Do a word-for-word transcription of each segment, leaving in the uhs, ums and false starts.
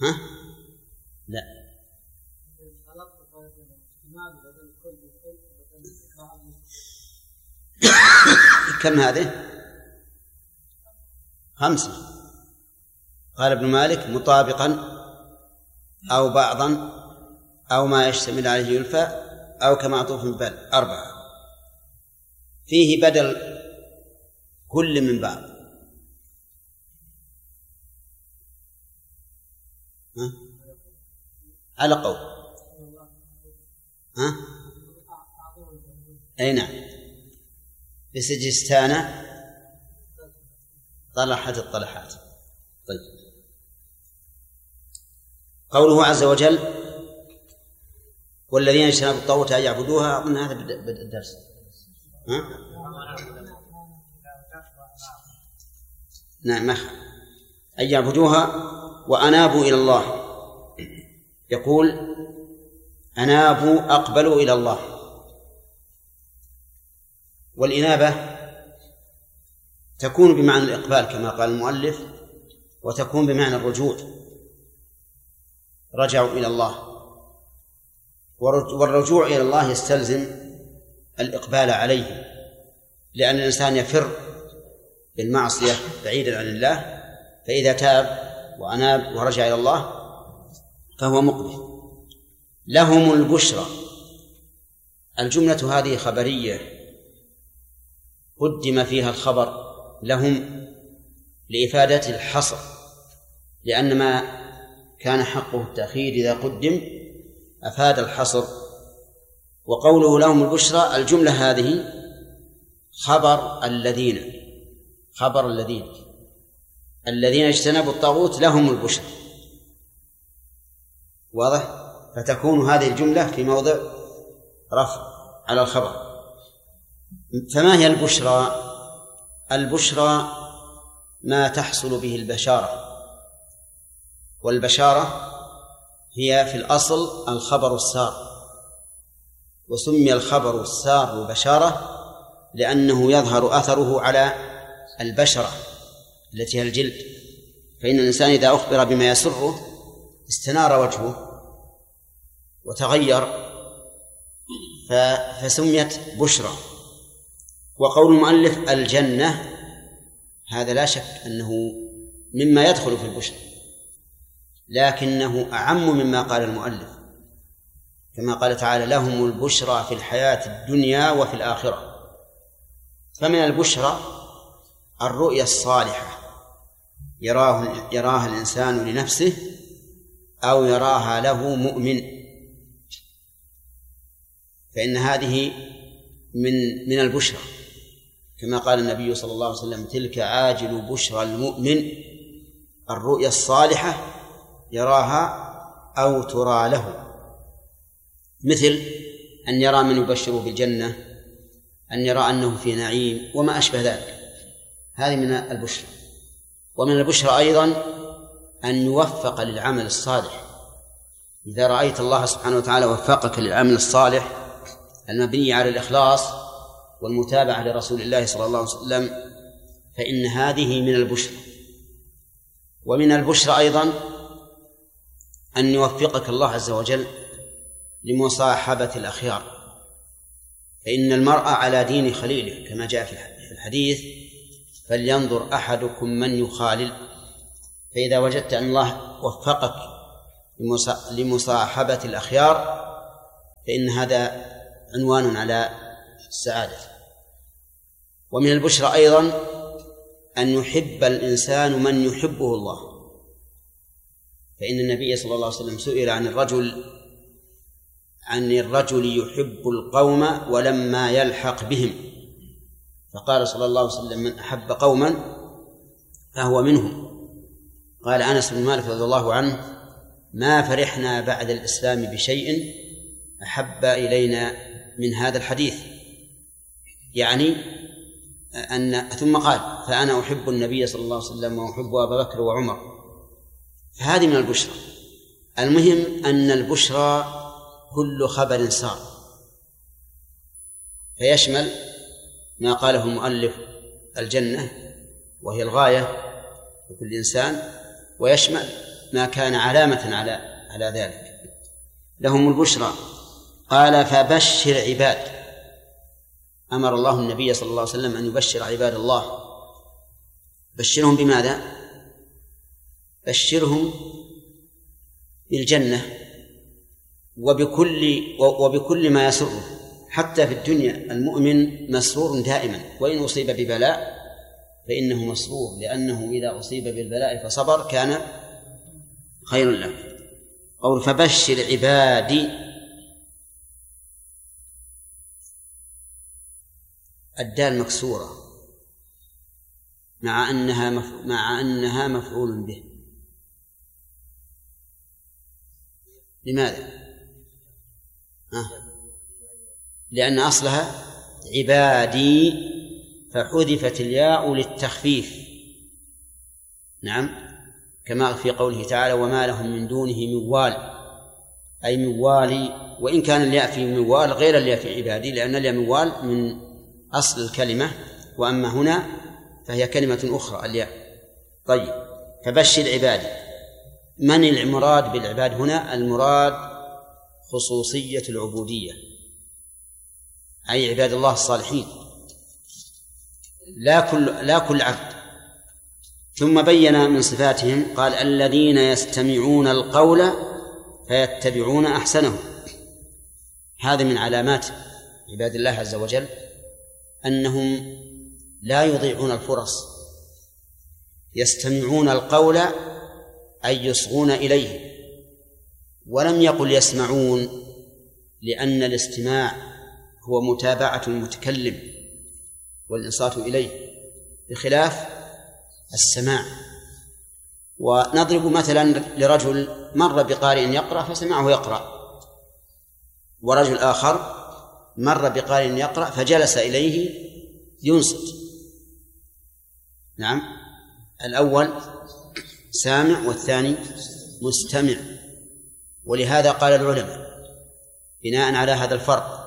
ها؟ لا. كم هذه؟ خمسة. قال ابن مالك مطابقا أو بعضا أو ما يشتمل عليه يلفى أو كمعطوف بل. أربعة. فيه بدل كل من بعض. ها؟ على قول. ها؟ أي نعم. بسجستان طلحت الطلحات. طيب. قوله عز وجل والذين اجتنبوا الطاغوت أن يعبدوها، أظن هذا بدء الدرس. ها؟ نعم. أن يعبدوها وأنابوا إلى الله. يقول أنابوا أقبلوا إلى الله. والإنابة تكون بمعنى الإقبال كما قال المؤلف، وتكون بمعنى الرجوع، رجعوا إلى الله. والرجوع إلى الله يستلزم الإقبال عليه، لأن الإنسان يفر بالمعصية بعيدا عن الله، فإذا تاب وأناب ورجع إلى الله فهو مقبل. لهم البشرى. الجملة هذه خبرية قدم فيها الخبر لهم لإفادة الحصر، لأن ما كان حقه التأخير إذا قدم أفاد الحصر. وقوله لهم البشرى الجملة هذه خبر الذين خبر الذين الذين اجتنبوا الطاغوت لهم البشرى. واضح؟ فتكون هذه الجملة في موضع رفع على الخبر. فما هي البشرى؟ البشرى ما تحصل به البشارة، والبشارة هي في الأصل الخبر السار، وسمي الخبر السار بشارة لأنه يظهر أثره على البشرة التي هي الجلد. فإن الإنسان إذا أخبر بما يسره استنار وجهه وتغير، فسميت بشرى. وقول المؤلف الجنة هذا لا شك أنه مما يدخل في البشرى، لكنه أعم مما قال المؤلف، كما قال تعالى لهم البشرى في الحياة الدنيا وفي الآخرة. فمن البشرى الرؤيا الصالحة يراه يراها الإنسان لنفسه أو يراها له مؤمن، فإن هذه من من البشرى، كما قال النبي صلى الله عليه وسلم تلك عاجل بشرى المؤمن الرؤيا الصالحة يراها أو ترى له، مثل أن يرى من يبشره بالجنة، أن يرى أنه في نعيم وما أشبه ذلك. هذه من البشرى. ومن البشرى أيضا أن يوفق للعمل الصالح. إذا رأيت الله سبحانه وتعالى وفقك للعمل الصالح المبني على الإخلاص والمتابعة لرسول الله صلى الله عليه وسلم فإن هذه من البشرى. ومن البشرى أيضا أن يوفقك الله عز وجل لمصاحبة الأخيار، فإن المرء على دين خليله كما جاء في الحديث فلينظر أحدكم من يخالل. فإذا وجدت أن الله وفقك لمصاحبة الأخيار فإن هذا عنوان على السعادة. ومن البشرى أيضا أن يحب الإنسان من يحبه الله، فإن النبي صلى الله عليه وسلم سئل عن الرجل عن الرجل يحب القوم ولما يلحق بهم، فقال صلى الله عليه وسلم من أحب قوما فهو منهم. قال أنس بن مالك رضي الله عنه ما فرحنا بعد الإسلام بشيء أحب إلينا من هذا الحديث، يعني أن ثم قال فأنا أحب النبي صلى الله عليه وسلم وأحب أبا بكر وعمر. فهذه من البشرى. المهم أن البشرى كل خبر سار، فيشمل ما قاله المؤلف الجنة وهي الغاية لكل إنسان، ويشمل ما كان علامة على على ذلك. لهم البشرى. قال فبشر عباد. أمر الله النبي صلى الله عليه وسلم أن يبشر عباد الله. بشرهم بماذا؟ بشرهم بالجنة وبكل وبكل ما يسره. حتى في الدنيا المؤمن مسرور دائما، وإن أصيب ببلاء فإنه مسرور، لأنه إذا أصيب بالبلاء فصبر كان خيرا له. قول فبشر عبادي، الدال مكسورة مع أنها مف... مع أنها مفعول به. لماذا؟ آه. لأن أصلها عبادي فحذفت الياء للتخفيف. نعم، كما في قوله تعالى وما لهم من دونه من وال، أي من والي، وإن كان الياء في من وال غير الياء في عبادي، لأن الياء من وال من أصل الكلمة، وأما هنا فهي كلمة أخرى الياء. طيب، فبشر عبادي. من المراد بالعباد هنا؟ المراد خصوصية العبودية، أي عباد الله الصالحين، لا كل لا كل عبد. ثم بين من صفاتهم قال الذين يستمعون القول فيتبعون أحسنه. هذا من علامات عباد الله عز وجل أنهم لا يضيعون الفرص، يستمعون القول أي يصغون إليه. ولم يقل يسمعون، لأن الاستماع هو متابعة المتكلم والإنصات إليه بخلاف السماع. ونضرب مثلا لرجل مر بقارئ يقرأ فسمعه يقرأ، ورجل آخر مر بقارئ يقرأ فجلس إليه ينصت. نعم، الأول سامع والثاني مستمع. ولهذا قال العلماء بناء على هذا الفرق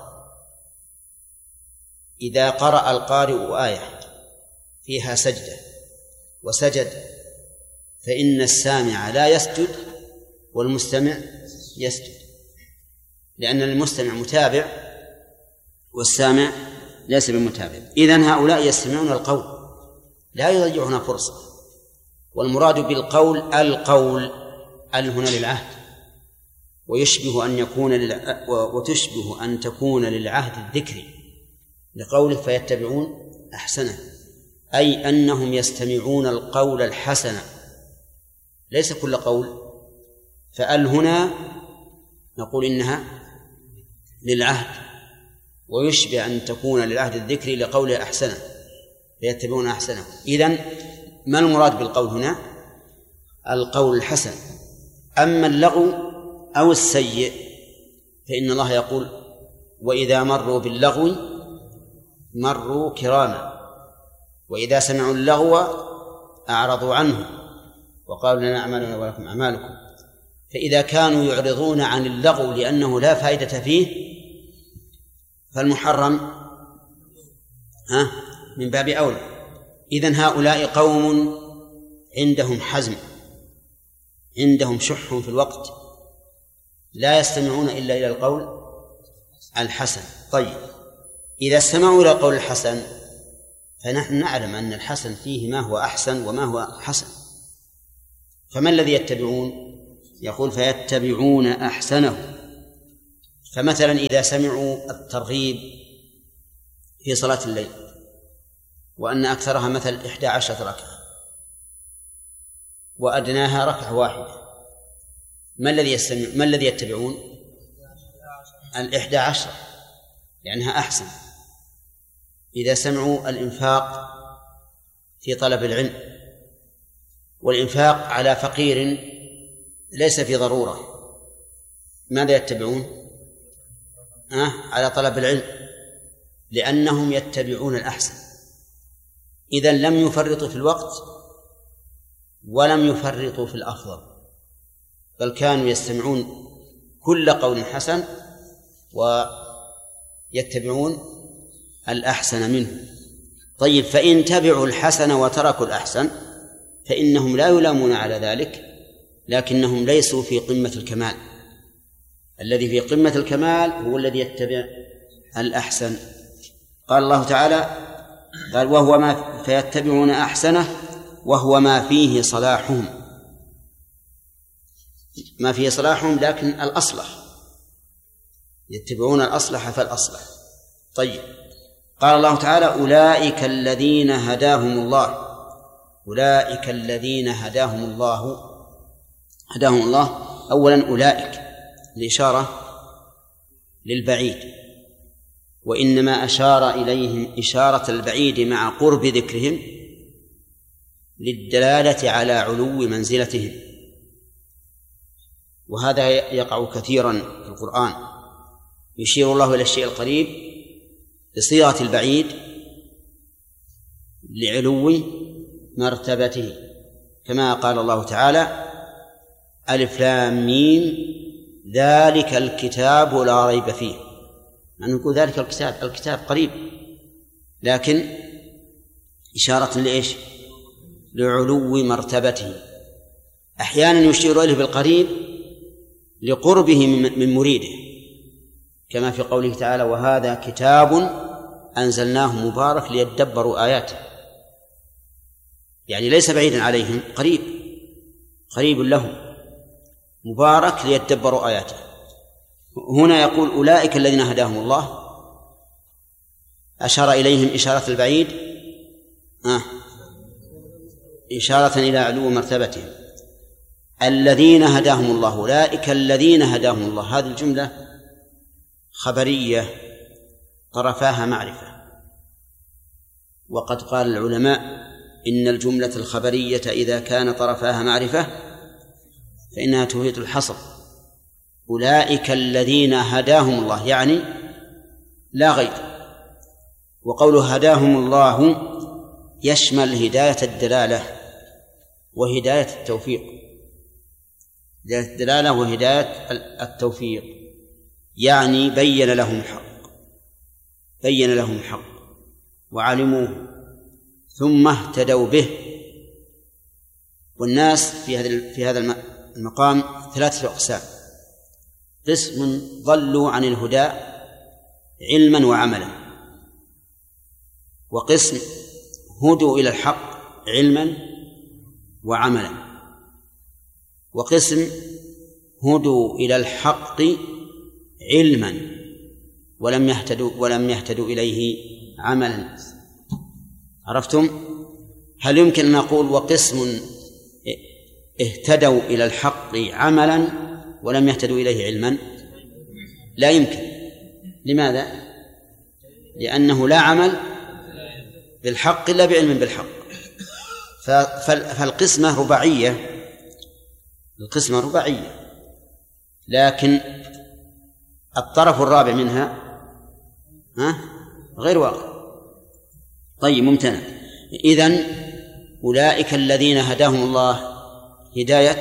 إذا قرأ القارئ آية فيها سجدة وسجد فإن السامع لا يسجد والمستمع يسجد، لأن المستمع متابع والسامع ليس بمتابع. إذن هؤلاء يستمعون القول لا يضيعون فرصة. والمراد بالقول القول ال هنا للعهد، ويشبه أن يكون للع... وتشبه أن تكون للعهد الذكري لقوله فيتبعون أحسنه، أي أنهم يستمعون القول الحسن ليس كل قول. فأل هنا نقول إنها للعهد، ويشبه أن تكون للعهد الذكري لقوله أحسنه فيتبعون أحسنه. إذن ما المراد بالقول هنا؟ القول الحسن. أما اللغو أو السيء فإن الله يقول وإذا مروا باللغو مروا كراما وإذا سمعوا اللغو أعرضوا عنه وقالوا لنا أعمالنا ولكم أعمالكم. فإذا كانوا يعرضون عن اللغو لأنه لا فائدة فيه فالمحرم ها من باب أولى. إذن هؤلاء قوم عندهم حزم، عندهم شح في الوقت، لا يستمعون إلا إلى القول الحسن. طيب، إذا استمعوا إلى القول الحسن فنحن نعلم أن الحسن فيه ما هو أحسن وما هو حسن، فما الذي يتبعون؟ يقول فيتبعون أحسنه. فمثلا إذا سمعوا الترغيب في صلاة الليل وأن أكثرها مثل إحدى عشرة ركعة وأدناها ركعة واحدة، ما الذي يستمع ما الذي يتبعون؟ الإحدى عشرة لأنها أحسن. إذا سمعوا الإنفاق في طلب العلم والإنفاق على فقير ليس في ضرورة، ماذا يتبعون؟ أه؟ على طلب العلم، لأنهم يتبعون الأحسن. إذن لم يفرطوا في الوقت ولم يفرطوا في الأفضل، بل كانوا يستمعون كل قول حسن ويتبعون الأحسن منه. طيب، فإن تبعوا الحسن وتركوا الأحسن فإنهم لا يلامون على ذلك، لكنهم ليسوا في قمة الكمال. الذي في قمة الكمال هو الذي يتبع الأحسن. قال الله تعالى قال وهو ما فيتبعون أحسنه وهو ما فيه صلاحهم، ما فيه صلاحهم لكن الأصلح، يتبعون الأصلح فالأصلح. طيب، قال الله تعالى أولئك الذين هداهم الله، أولئك الذين هداهم الله، هداهم الله أولا أولئك الإشارة للبعيد، وإنما أشار إليهم إشارة البعيد مع قرب ذكرهم للدلالة على علو منزلتهم، وهذا يقع كثيرا في القرآن، يشير الله إلى الشيء القريب بصيغة البعيد لعلو مرتبته، كما قال الله تعالى ألف لام ميم ذلك الكتاب لا ريب فيه، يعني نقول ذلك الكتاب الكتاب قريب، لكن إشارة لإيش؟ لعلو مرتبته. أحيانا يشير إليه بالقريب لقربه من مريده، كما في قوله تعالى وهذا كتاب أنزلناه مبارك ليدبروا آياته، يعني ليس بعيدا عليهم، قريب قريب لهم مبارك ليدبروا آياته. هنا يقول أولئك الذين هداهم الله، أشار إليهم إشارة البعيد آه. إشارة إلى علو مرتبتهم. الذين هداهم الله، أولئك الذين هداهم الله، هذه الجملة خبرية طرفاها معرفة، وقد قال العلماء إن الجملة الخبرية إذا كان طرفاها معرفة فإنها تفيد الحصر. أولئك الذين هداهم الله يعني لا غير، وقوله هداهم الله يشمل هداية الدلالة وهداية التوفيق، هداية الدلالة وهداية التوفيق، يعني بين لهم الحق، بين لهم الحق وعلموه ثم اهتدوا به. والناس في هذا في هذا المقام ثلاثة أقسام: قسم ضلوا عن الهدى علما وعملا، وقسم هدوا إلى الحق علما وعملا، وقسم هدوا إلى الحق علما ولم يهتدوا ولم يهتدوا إليه عملا. عرفتم؟ هل يمكن أن نقول وقسم اهتدوا إلى الحق عملا ولم يهتدوا إليه علما؟ لا يمكن. لماذا؟ لأنه لا عمل بالحق إلا بعلم بالحق. فالقسمة رباعية، القسمة رباعية، لكن الطرف الرابع منها ها غير واقع. طيب، ممتنع. إذن أولئك الذين هداهم الله هداية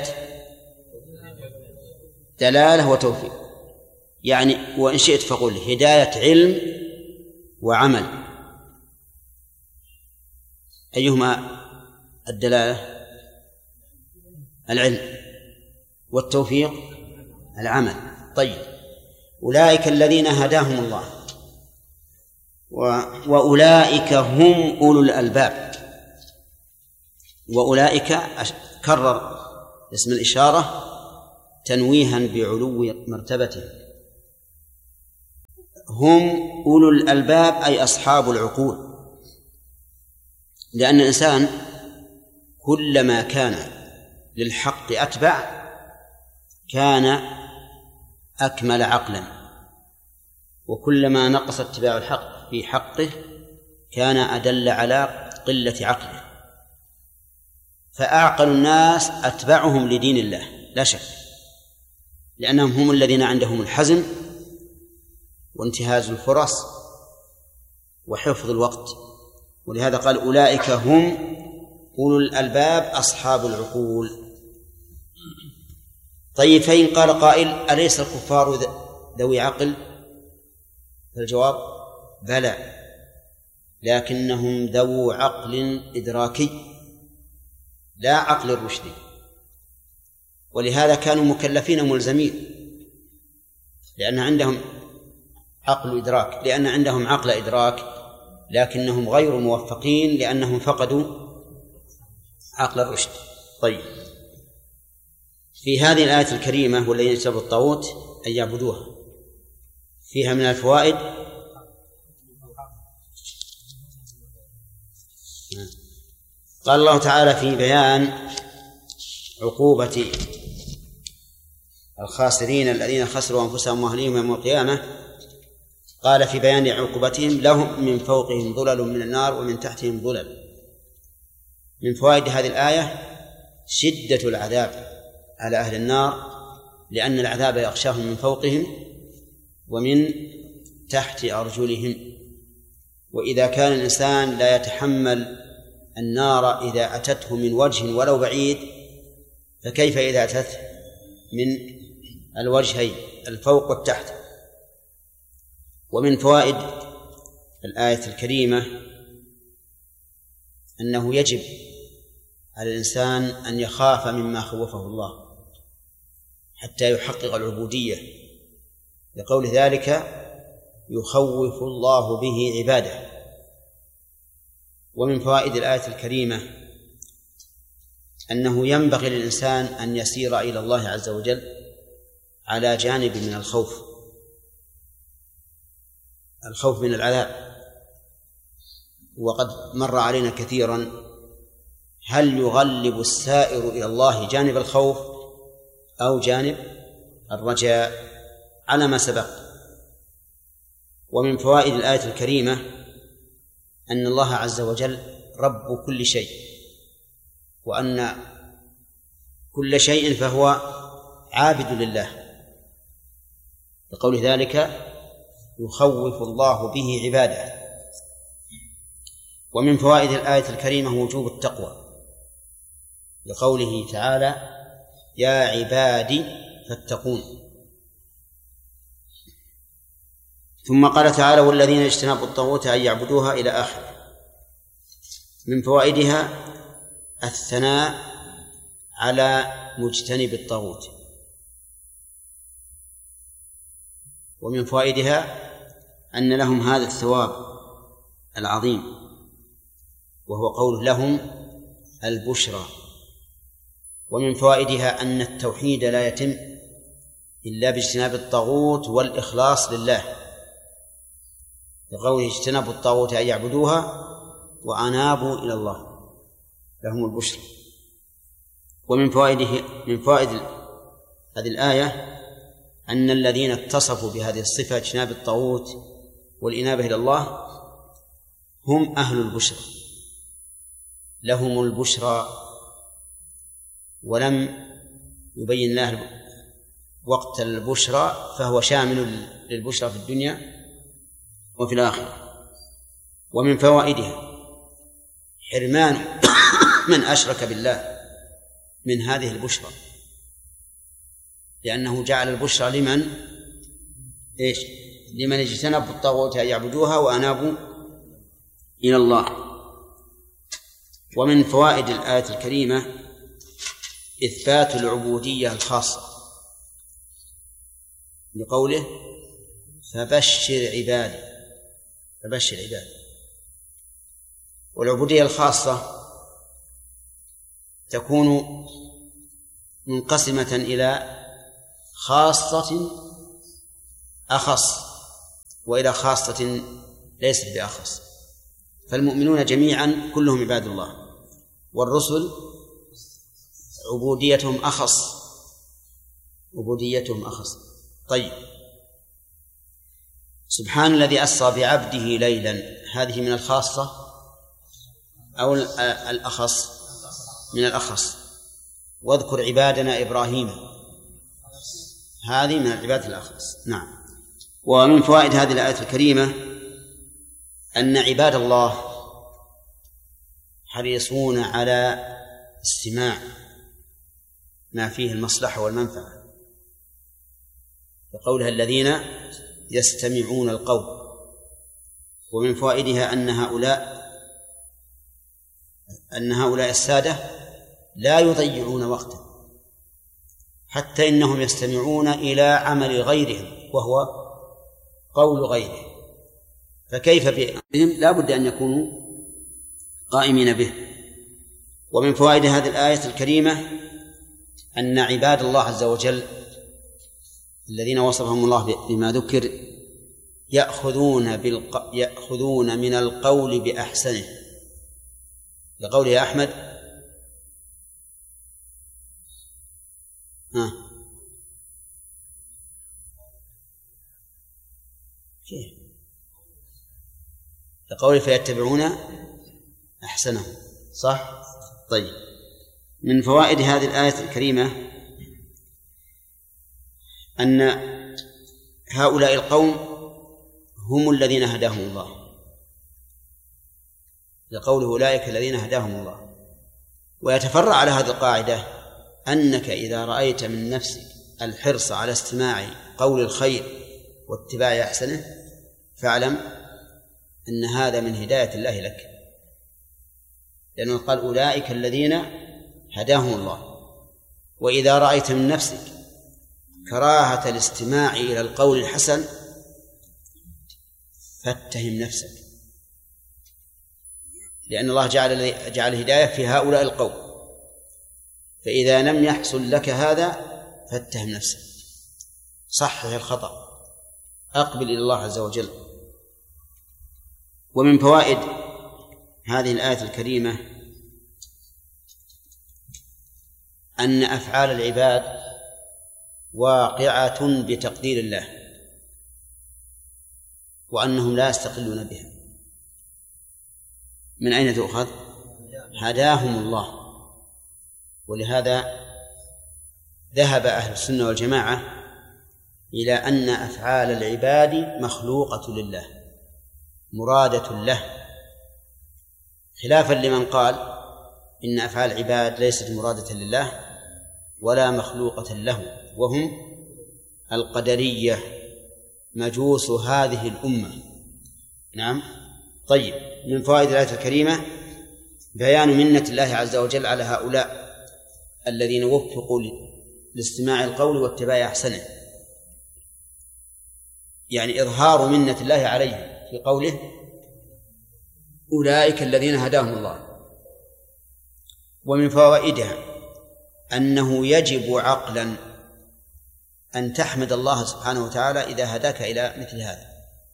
دلالة وتوفيق، يعني وإن شئت فقل هداية علم وعمل. أيهما الدلالة؟ العلم، والتوفيق العمل. طيب، أولئك الذين هداهم الله وأولئك هم أولو الألباب. وأولئك كرر اسم الإشارة تنويها بعلو مرتبته. هم أولو الألباب أي أصحاب العقول، لأن الإنسان كلما كان للحق أتبع كان أكمل عقلا، وكلما نقص اتباع الحق في حقه كان أدل على قلة عقله. فأعقل الناس أتبعهم لدين الله لا شك، لأنهم هم الذين عندهم الحزم وانتهاز الفرص وحفظ الوقت. ولهذا قال أولئك هم أولو الألباب أصحاب العقول. طيب، فإن قال قائل أليس الكفار ذوي عقل؟ فالجواب بلى، لكنهم ذو عقل إدراكي لا عقل الرشد. ولهذا كانوا مكلفين ملزمين، لأن عندهم عقل إدراك لأن عندهم عقل إدراك لكنهم غير موفقين لأنهم فقدوا عقل الرشد. طيب، في هذه الآية الكريمة والذين اجتنبوا الطاغوت أن يعبدوها فيها من الفوائد قال الله تعالى في بيان عقوبة الخاسرين الذين خسروا أنفسهم وأهليهم يوم القيامة، قال في بيان عقوبتهم لهم من فوقهم ظلل من النار ومن تحتهم ظلل. من فوائد هذه الآية شدة العذاب على أهل النار، لأن العذاب يغشاهم من فوقهم ومن تحت أرجلهم، وإذا كان الإنسان لا يتحمل النار إذا أتته من وجه ولو بعيد، فكيف إذا أتته من الوجهين الفوق والتحت. ومن فوائد الآية الكريمة أنه يجب على الإنسان أن يخاف مما خوفه الله حتى يحقق العبودية، لقول ذلك يخوف الله به عباده. ومن فوائد الآية الكريمة أنه ينبغي للإنسان أن يسير إلى الله عز وجل على جانب من الخوف، الخوف من العذاب. وقد مر علينا كثيرا هل يغلب السائر إلى الله جانب الخوف أو جانب الرجاء على ما سبق. ومن فوائد الآية الكريمة أن الله عز وجل رب كل شيء، وأن كل شيء فهو عابد لله، لقول ذلك يخوف الله به عباده. ومن فوائد الآية الكريمة وجوب التقوى، لقوله تعالى يا عبادي فاتقون. ثم قال تعالى والذين اجتنبوا الطاغوت أن يعبدوها إلى آخره. من فوائدها الثناء على مجتنب الطاغوت. ومن فوائدها أن لهم هذا الثواب العظيم، وهو قول لهم البشرى. ومن فوائدها أن التوحيد لا يتم إلا باجتناب الطاغوت والإخلاص لله، لقوله اجتنبوا الطاغوت أن يعبدوها وأنابوا إلى الله لهم البشرى. ومن فوائده من فوائد هذه الآية أن الذين اتصفوا بهذه الصفة اجتناب الطاغوت والإنابة إلى الله هم أهل البشرى، لهم البشرى، ولم يبين الله وقت البشرى، فهو شامل للبشرى في الدنيا وفي الآخرة. ومن فوائدها حرمان من أشرك بالله من هذه البشرى، لأنه جعل البشرى لمن إيش؟ لمن اجتنبوا الطاغوت أن يعبدوها وأنابوا إلى الله. ومن فوائد الآية الكريمة إثبات العبودية الخاصة، لقوله فبشر عبادي فبشر عبادي. والعبودية الخاصة تكون منقسمة إلى خاصة أخص وإلى خاصة ليست بأخص. فالمؤمنون جميعا كلهم عباد الله، والرسل عبوديتهم أخص عبوديتهم أخص. طيب، سبحان الذي أسرى بعبده ليلا، هذه من الخاصة أو الأخص؟ من الأخص. واذكر عبادنا إبراهيم، هذه من العباد الأخص. نعم. ومن فوائد هذه الآية الكريمة أن عباد الله حريصون على استماع ما فيه المصلحة والمنفعة، وقولها الذين يستمعون القول. ومن فوائدها أن هؤلاء أن هؤلاء السادة لا يضيعون وقتا، حتى إنهم يستمعون إلى عمل غيرهم وهو قول غيره، فكيف بهم؟ لا بد أن يكونوا قائمين به. ومن فوائد هذه الآية الكريمة أن عباد الله عز وجل الذين وصفهم الله بما ذكر يأخذون, بالق... يأخذون من القول بأحسنه، لقوله يا أحمد ها كيف لقوله فيتبعون أحسنه، صح؟ طيب، من فوائد هذه الآية الكريمة أن هؤلاء القوم هم الذين هداهم الله، لقوله أولئك الذين هداهم الله. ويتفرع على هذه القاعدة أنك إذا رأيت من نفسك الحرص على استماع قول الخير واتباع أحسنه فاعلم أن هذا من هداية الله لك، لأنه قال أولئك الذين هداهم الله. وإذا رأيت من نفسك كراهة الاستماع إلى القول الحسن فاتهم نفسك، لأن الله جعل جعل الهداية في هؤلاء القوم، فإذا لم يحصل لك هذا فاتهم نفسك، صحح الخطأ، أقبل إلى الله عز وجل. ومن فوائد هذه الآية الكريمة أن أفعال العباد واقعة بتقدير الله وأنهم لا يستقلون بها. من أين تؤخذ؟ هداهم الله. ولهذا ذهب أهل السنة والجماعة إلى أن أفعال العباد مخلوقة لله مرادة له، خلافا لمن قال إن أفعال العباد ليست مرادة لله ولا مخلوقة له، وهم القدرية مجوس هذه الأمة. نعم. طيب، من فوائد الآية الكريمة بيان منة الله عز وجل على هؤلاء الذين وفقوا لاستماع القول واتباع أحسنه، يعني إظهار منة الله عليهم في قوله أولئك الذين هداهم الله. ومن فوائدها أنه يجب عقلا أن تحمد الله سبحانه وتعالى إذا هداك إلى مثل هذا،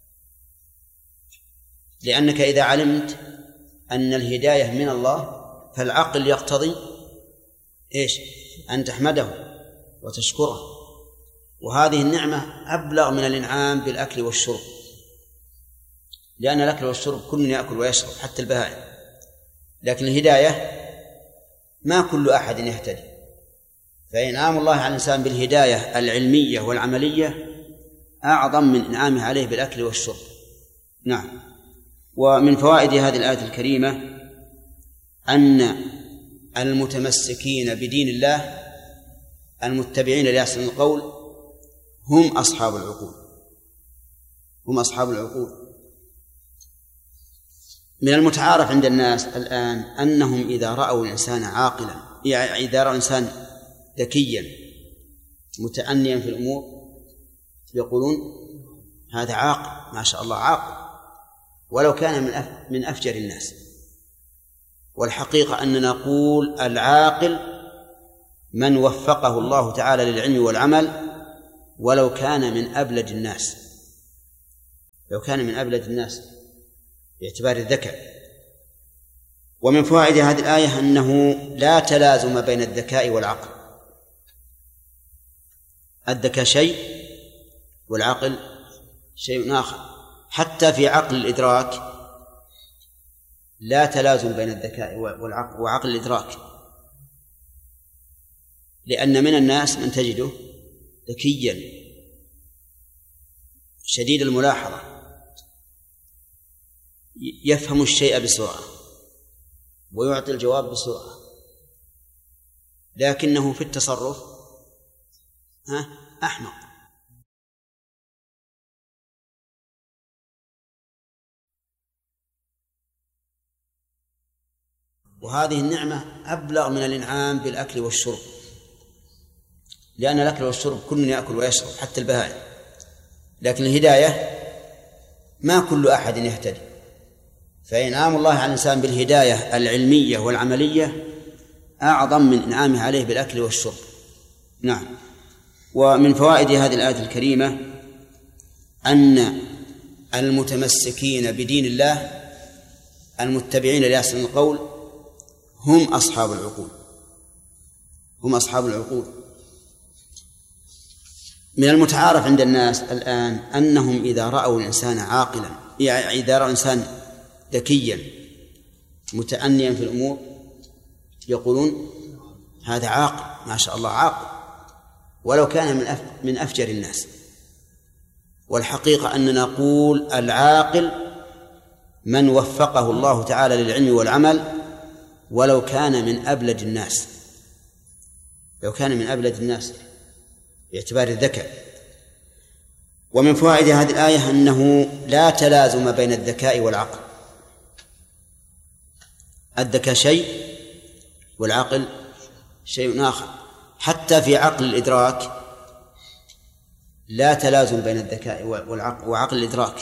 لأنك إذا علمت أن الهداية من الله فالعقل يقتضي إيش؟ أن تحمده وتشكره، وهذه النعمة أبلغ من الإنعام بالأكل والشرب، لأن الأكل والشرب كل يأكل ويشرب حتى البهائم، لكن الهداية ما كل أحد يهتدي، فإنعام الله على الإنسان بالهداية العلمية والعملية أعظم من إنعامه عليه بالأكل والشرب. نعم. ومن فوائد هذه الآية الكريمة أن المتمسكين بدين الله المتبعين لأحسن القول هم أصحاب العقول، هم أصحاب العقول. من المتعارف عند الناس الآن أنهم إذا رأوا الإنسان عاقلا، يعني إذا رأوا الإنسان ذكيا متأنيا في الأمور يقولون هذا عاقل، ما شاء الله عاقل، ولو كان من من أفجر الناس. والحقيقة أننا نقول العاقل من وفقه الله تعالى للعلم والعمل ولو كان من أبلد الناس، لو كان من أبلد الناس باعتبار الذكاء. ومن فوائد هذه الآية أنه لا تلازم بين الذكاء والعقل، الذكاء شيء والعقل شيء آخر. حتى في عقل الإدراك لا تلازم بين الذكاء والعقل وعقل الإدراك، لأن من الناس من تجده ذكيا شديد الملاحظة يفهم الشيء بسرعة ويعطي الجواب بسرعة، لكنه في التصرف ها أحمق. وهذه النعمة أبلغ من الإنعام بالأكل والشرب، لأن الأكل والشرب كل يأكل ويشرب حتى البهائم، لكن الهداية ما كل أحد يهتدي، فإنعام الله على الإنسان بالهداية العلمية والعملية أعظم من إنعامه عليه بالأكل والشرب. نعم. ومن فوائد هذه الآية الكريمة أن المتمسكين بدين الله المتبعين لأحسن القول هم أصحاب العقول، هم أصحاب العقول. من المتعارف عند الناس الآن أنهم إذا رأوا الإنسان عاقلا، يعني إذا رأوا إنسان ذكيا متأنيا في الأمور يقولون هذا عاقل، ما شاء الله عاقل، ولو كان من من أفجر الناس. والحقيقة أننا نقول العاقل من وفقه الله تعالى للعلم والعمل ولو كان من أبلد الناس، لو كان من أبلد الناس باعتبار الذكاء. ومن فوائد هذه الآية أنه لا تلازم بين الذكاء والعقل، الذكاء شيء والعقل شيء آخر. حتى في عقل الإدراك لا تلازم بين الذكاء والعقل وعقل الإدراك،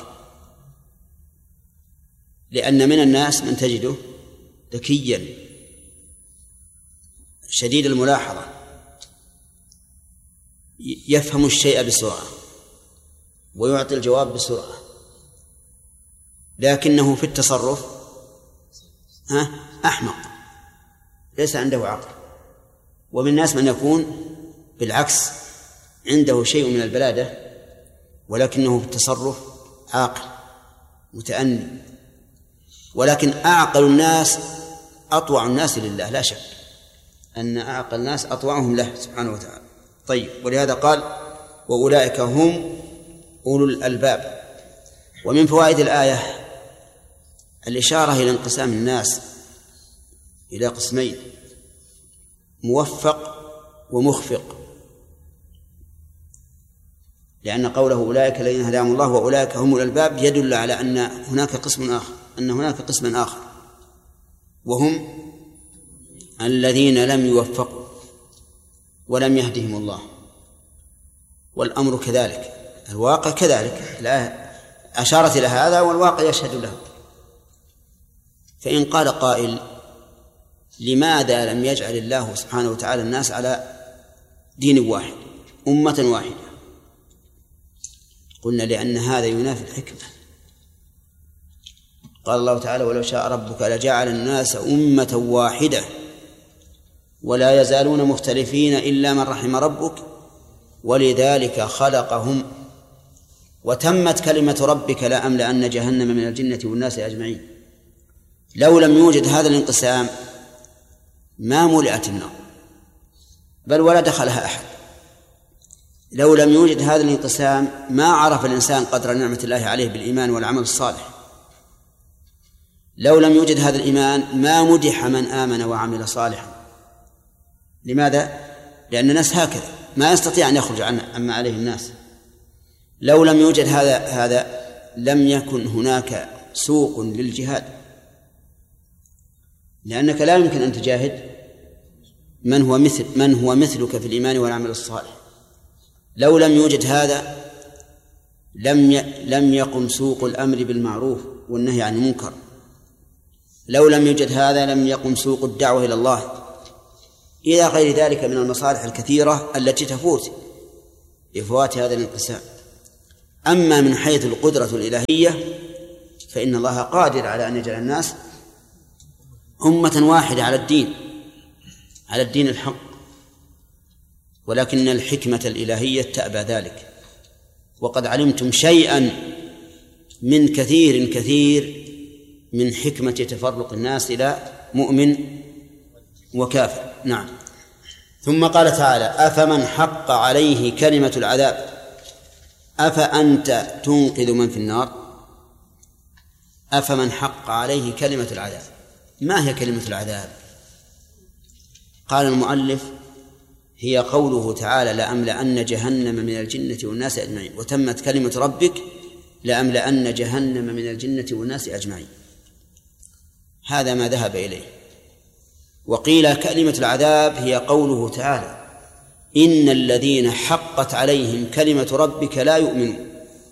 لأن من الناس من تجده ذكيا شديد الملاحظة يفهم الشيء بسرعة ويعطي الجواب بسرعة، لكنه في التصرف ها أحمق ليس عنده عقل. ومن الناس من يكون بالعكس عنده شيء من البلادة ولكنه في التصرف عاقل متأني. ولكن أعقل الناس أطوع الناس لله، لا شك أن أعقل الناس أطوعهم له سبحانه وتعالى. طيب، ولهذا قال وأولئك هم أولو الألباب. ومن فوائد الآية الإشارة إلى انقسام الناس إلى قسمين، موفق ومخفق، لأن قوله أولئك الذين هداهم الله وأولئك هم الألباب يدل على أن هناك قسم آخر، أن هناك قسما آخر وهم الذين لم يوفقوا ولم يهدهم الله. والأمر كذلك، الواقع كذلك، الآية أشارت إلى هذا والواقع يشهد له. فإن قال قائل لماذا لم يجعل الله سبحانه وتعالى الناس على دين واحد أمة واحدة؟ قلنا لأن هذا ينافي الحكمة. قال الله تعالى ولو شاء ربك لجعل الناس أمة واحدة ولا يزالون مختلفين إلا من رحم ربك ولذلك خلقهم وتمت كلمة ربك لأملأن جهنم من الجنة والناس أجمعين. لو لم يوجد هذا الانقسام ما ملئت النار بل ولا دخلها أحد. لو لم يوجد هذا الانقسام ما عرف الإنسان قدر نعمة الله عليه بالإيمان والعمل الصالح. لو لم يوجد هذا الإيمان ما مدح من آمن وعمل صالحا. لماذا؟ لأن الناس هكذا ما يستطيع أن يخرج عما عليه الناس. لو لم يوجد هذا هذا لم يكن هناك سوق للجهاد، لأنك لا يمكن أن تجاهد من هو مثل من هو مثلك في الإيمان والعمل الصالح. لو لم يوجد هذا لم لم يقم سوق الأمر بالمعروف والنهي عن المنكر. لو لم يوجد هذا لم يقم سوق الدعوة إلى الله، إلى غير ذلك من المصالح الكثيرة التي تفوت بفوات هذا الانقسام. أما من حيث القدرة الإلهية فإن الله قادر على أن يجعل الناس أمة واحدة على الدين على الدين الحق، ولكن الحكمة الإلهية تأبى ذلك. وقد علمتم شيئا من كثير كثير من حكمة تفرق الناس إلى مؤمن وكافر. نعم. ثم قال تعالى أفمن حق عليه كلمة العذاب أفأنت تنقذ من في النار. أفمن حق عليه كلمة العذاب، ما هي كلمة العذاب؟ قال المؤلف هي قوله تعالى لأملأن جهنم من الجنة والناس أجمعين وتمت كلمة ربك لأملأن جهنم من الجنة والناس أجمعين. هذا ما ذهب إليه. وقيل كلمة العذاب هي قوله تعالى إن الذين حقت عليهم كلمة ربك لا يؤمنون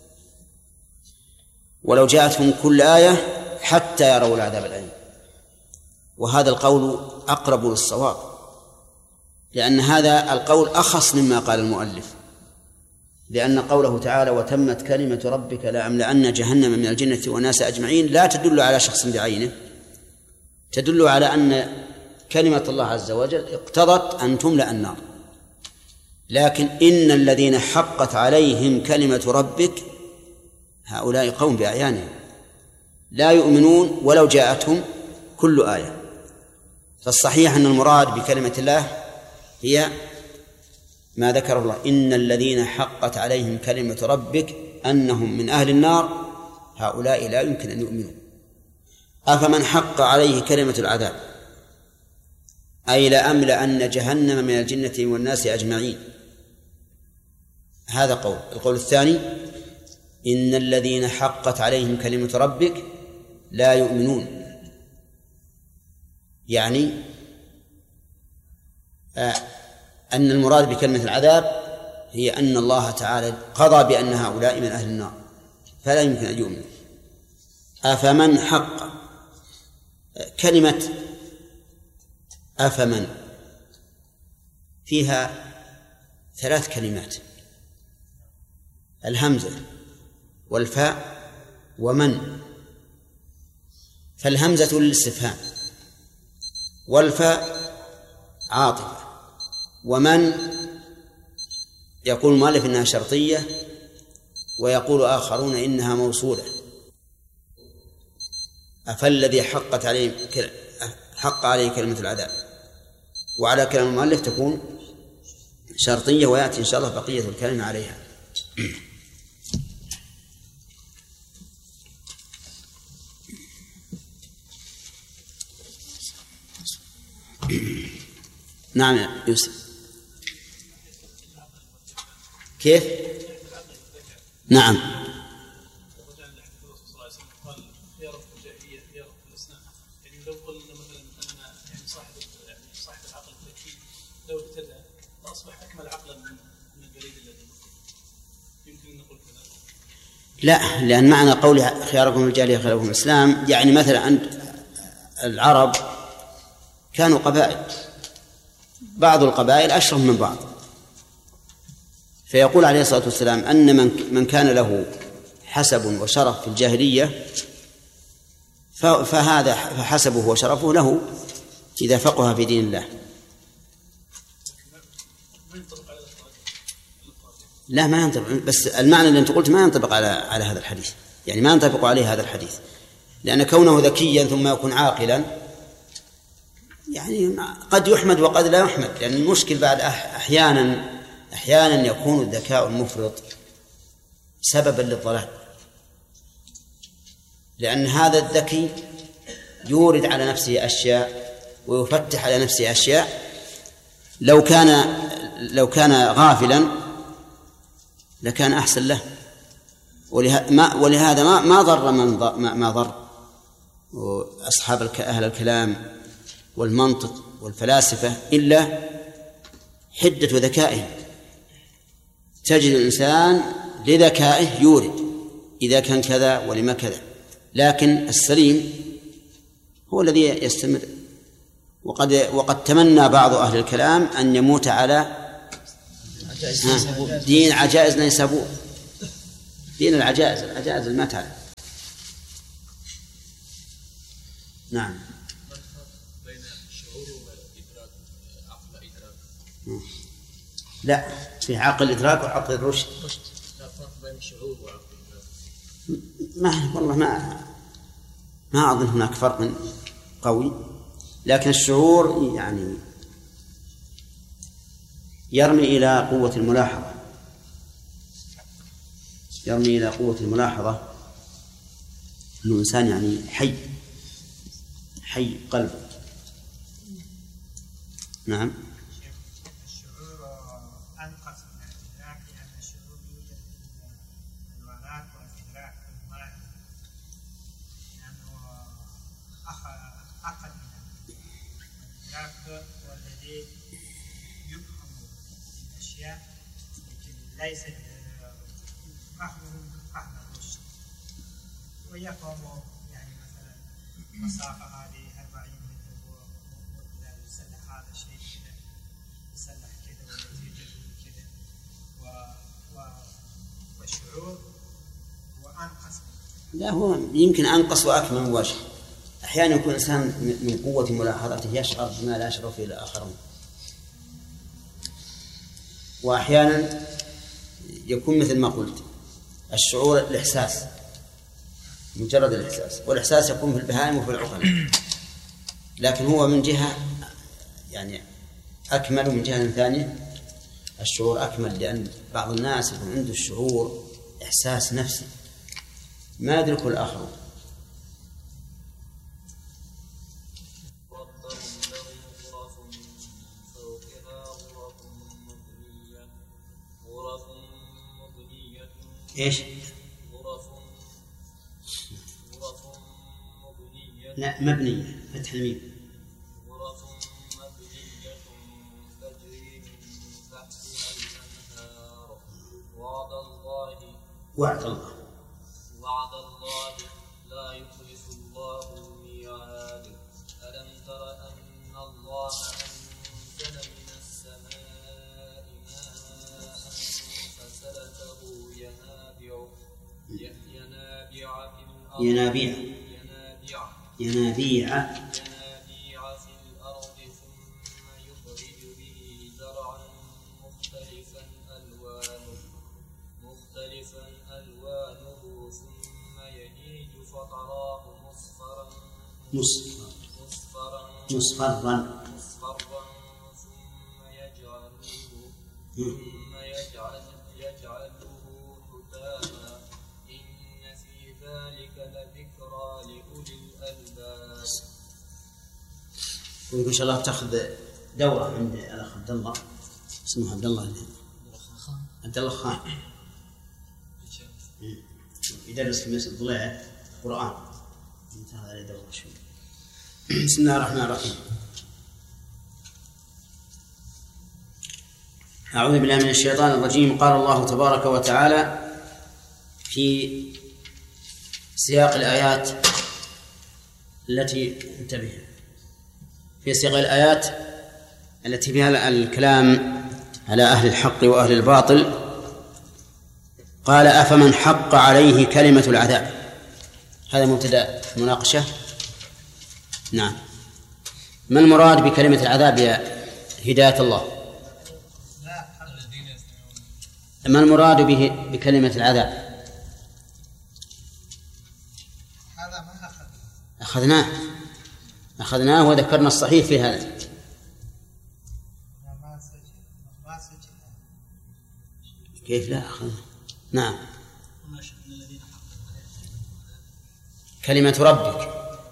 ولو جاءتهم كل آية حتى يروا العذاب الأليم. وهذا القول أقرب للصواب، لأن هذا القول أخص مما قال المؤلف، لأن قوله تعالى وتمت كلمة ربك لأملأن جهنم من الجنة والناس أجمعين لا تدل على شخص بعينه، تدل على أن كلمة الله عز وجل اقتضت أن تملأ النار. لكن إن الذين حقت عليهم كلمة ربك هؤلاء قوم بأعيانهم لا يؤمنون ولو جاءتهم كل آية. فالصحيح أن المراد بكلمة الله هي ما ذكره الله إن الذين حقت عليهم كلمة ربك أنهم من أهل النار هؤلاء لا يمكن أن يؤمنوا. أفمن حق عليه كلمة العذاب أي لأملأن جهنم من الجنة والناس أجمعين، هذا قول. القول الثاني إن الذين حقت عليهم كلمة ربك لا يؤمنون، يعني أن المراد بكلمة العذاب هي أن الله تعالى قضى بأن هؤلاء من أهل النار فلا يمكن أن يؤمنوا. أفمن حق كلمة أفمن فيها ثلاث كلمات، الهمزة والفاء ومن، فالهمزة للاستفهام والفاء عاطفة، ومن يقول المؤلف إنها شرطية ويقول آخرون إنها موصولة. أفالذي حقت عليه حق عليه كلمة العذاب، وعلى كلام المؤلف تكون شرطية، ويأتي إن شاء الله بقية الكلام عليها. نعم يا يوسف. كيف؟ نعم. لو ابتدى فأصبح أكمل عقلا من البريد الذي يمكن نقول كذا. لا، لأن معنى قول خياركم الجاهلية خياركم الإسلام يعني مثلا أنت العرب كانوا قبائل، بعض القبائل أشرف من بعض، فيقول عليه الصلاة والسلام أن من من كان له حسب وشرف في الجاهلية فهذا فحسبه وشرفه له إذا فقه في دين الله. لا ما ينطبق، بس المعنى اللي أنت قلت ما ينطبق على على هذا الحديث، يعني ما ينطبق عليه هذا الحديث، لأن كونه ذكيا ثم يكون عاقلا يعني قد يحمد وقد لا يحمد، لأن المشكل بعد أحيانا أحيانا يكون الذكاء المفرط سببا للضلال، لأن هذا الذكي يورد على نفسه أشياء ويفتح على نفسه أشياء لو كان لو كان غافلا لكان أحسن له. ولهذا ما ما ضر من ما ضر أصحاب أهل الكلام والمنطق والفلاسفة إلا حدة ذكائهم. تجد الإنسان لذكائه يورد إذا كان كذا ولما كذا، لكن السليم هو الذي يستمر. وقد وقد تمنى بعض أهل الكلام أن يموت على دين عجائز نيسابور، دين العجائز، العجائز اللي ما تعرف. نعم. بين الشعور والإدراك عقل إدراك. لا، في عقل الإدراك وعقل الرشد. لا فرق بين الشعور وعقل الإدراك. ما والله ما ما أظن هناك فرق قوي، لكن الشعور يعني يرمي إلى قوة الملاحظة، يرمي إلى قوة الملاحظة أنه إنسان يعني حي حي قلبه. نعم. الشعور أنقص من الإدراك، لأن الشعور يوجد في الوراث والإدراك في الماء، لأنه أقل من الإدراك، والذي يفهم بحيث فهمهم فهم الرشد ويقوم يعني مثلا مسافة هذه أربعين متر ولا يسلح هذا الشيء كذا يسلح كذا ونتيجة كذا و والشعور وأنقص. لا هو يمكن أنقص وأكمل مباشر. أحيانا يكون الإنسان من قوة ملاحظته يشعر بما لا يشعر فيه الآخرون، وأحيانا يكون مثل ما قلت الشعور الإحساس مجرد الإحساس، والإحساس يكون في البهائم وفي العقل، لكن هو من جهة يعني أكمل، ومن جهة ثانية الشعور أكمل، لأن بعض الناس يكون عنده الشعور إحساس نفسي ما يدركه الآخرون. إيش؟ غرف غرف مبنية. لا مبنية فتح الميم. غرف مبنية تجري من تحتها الأنهار. وعد الله وعد الله وعد الله لا يخلف الله الميعاد. ألم تر أن الله أنزل من السماء ماء فسلكه ينابيع ينابيع في الأرض ينابيع ينابيع ينابيع في الأرض ثم يخرج به زرعا مختلفا ألوانه مختلفا ألوانه ثم يهيج فتراه مصفرا مصفرا مصفرا مصفرا ثم يجعله ثم يجعل يجعله حتاما إن في ذلك لذكرى لأولي الألباب. وإن شاء الله تأخذ دورة عند الأخ عبد الله اسمه عبد الله عبد الله خان يدرس في مسجد ضليعة القرآن. انتهى عليه دورة شوي. بسم الله الرحمن الرحيم. أعوذ بالله من الشيطان الرجيم. قال الله تبارك وتعالى في سياق الآيات التي انتبه في سياق الآيات التي فيها الكلام على أهل الحق وأهل الباطل، قال أفمن حق عليه كلمة العذاب. هذا مبتدأ مناقشة. نعم. ما المراد بكلمة العذاب يا هداية الله؟ ما المراد به بكلمة العذاب؟ هذا ما أخذ أخذناه أخذناه وذكرنا الصحيح في هذا. كيف لا أخذنا؟ نعم. كلمة ربك.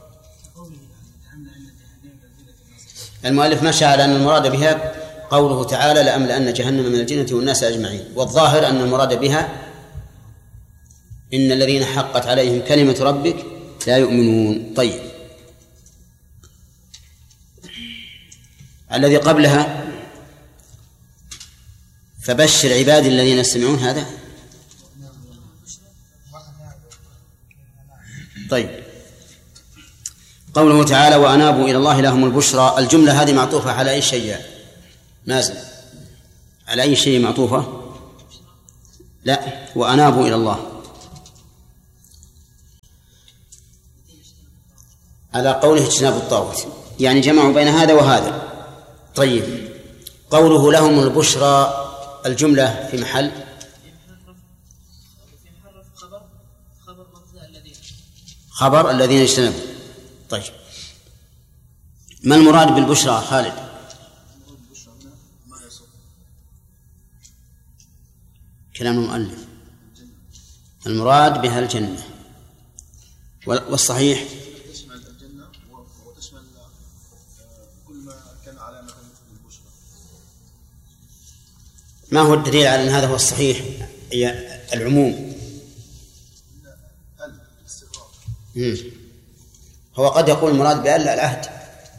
المؤلف مشى على أن المراد بها قوله تعالى لأملأن جهنم من الجنة والناس أجمعين، والظاهر أن المراد بها إن الذين حقت عليهم كلمة ربك لا يؤمنون. طيب، الذي قبلها فبشر عبادي الذين يستمعون، هذا طيب. قوله تعالى وأنابوا إلى الله لهم البشرى، الجملة هذه معطوفة على أي شيء؟ مازن على أي شيء معطوفة؟ لا، وأنابوا إلى الله على قوله اجتناب الطاغوت، يعني جمعوا بين هذا وهذا. طيب، قوله لهم البشرى الجملة في محل خبر الذين اجتنبوا. طيب، ما المراد بالبشرى خالد؟ كلام المؤلف المراد بها الجنة، والصحيح تشمل الجنة وتشمل كل ما كان على مثل البشرى. ما هو الدليل على أن هذا هو الصحيح؟ هي العموم. هو قد يقول المراد بألا العهد،